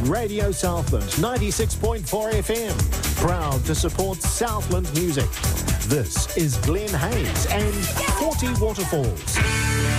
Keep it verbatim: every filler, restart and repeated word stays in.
Radio Southland ninety-six point four F M. Proud to support Southland music. This is Glenn Hayes and forty Waterfalls.